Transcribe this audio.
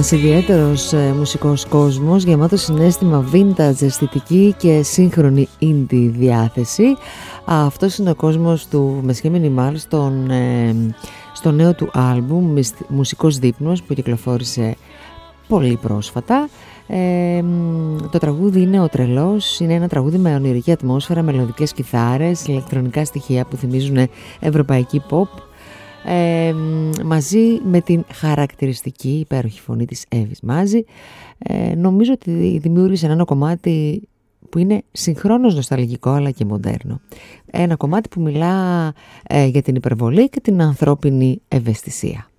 Ένας ιδιαίτερος μουσικός κόσμος, γεμάτο συναίσθημα vintage, αισθητική και σύγχρονη indie διάθεση. Αυτός είναι ο κόσμος του Messier Minimal στο νέο του άλμπουμ Μουσικός Δείπνος που κυκλοφόρησε πολύ πρόσφατα. Το τραγούδι είναι «Ο Τρελός». Είναι ένα τραγούδι με ονειρική ατμόσφαιρα, μελωδικές κιθάρες, ηλεκτρονικά στοιχεία που θυμίζουν ευρωπαϊκή pop, μαζί με την χαρακτηριστική υπέροχη φωνή της Εύης Μάζη. Νομίζω ότι δημιούργησε ένα κομμάτι που είναι συγχρόνως νοσταλγικό αλλά και μοντέρνο. Ένα κομμάτι που μιλά για την υπερβολή και την ανθρώπινη ευαισθησία.